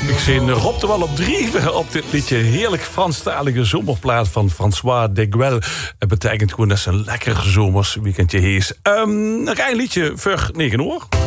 Ik zie Rob er wel op 3 op dit liedje. Heerlijk Franstalige zomerplaat van François Deguel. Het betekent gewoon dat ze een lekker zomersweekendje hees. Nog een liedje voor 9 uur.